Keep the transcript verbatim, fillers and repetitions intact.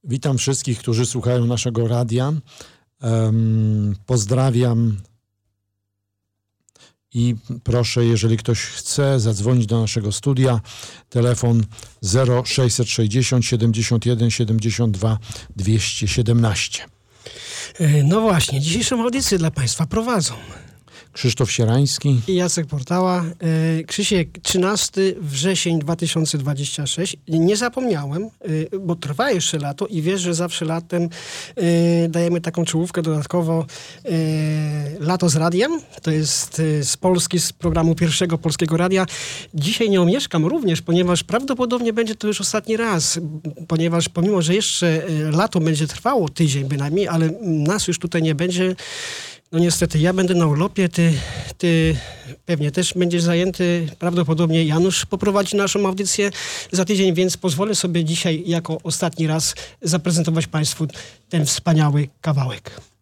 Witam wszystkich, którzy słuchają naszego radia. Um, pozdrawiam i proszę, jeżeli ktoś chce zadzwonić do naszego studia, telefon zero sześćset sześćdziesiąt siedemdziesiąt jeden siedemdziesiąt dwa dwieście siedemnaście. No właśnie, dzisiejszą audycję dla Państwa prowadzą Krzysztof Sierański i Jacek Portała. Krzysiek, trzynastego września dwa tysiące dwudziestego szóstego. Nie zapomniałem, bo trwa jeszcze lato i wiesz, że zawsze latem dajemy taką czołówkę dodatkowo Lato z radiem. To jest z Polski, z programu Pierwszego Polskiego Radia. Dzisiaj nie omieszkam również, ponieważ prawdopodobnie będzie to już ostatni raz, ponieważ pomimo, że jeszcze lato będzie trwało tydzień bynajmniej, ale nas już tutaj nie będzie. No niestety, ja będę na urlopie, ty, ty pewnie też będziesz zajęty, prawdopodobnie Janusz poprowadzi naszą audycję za tydzień, więc pozwolę sobie dzisiaj jako ostatni raz zaprezentować Państwu ten wspaniały kawałek.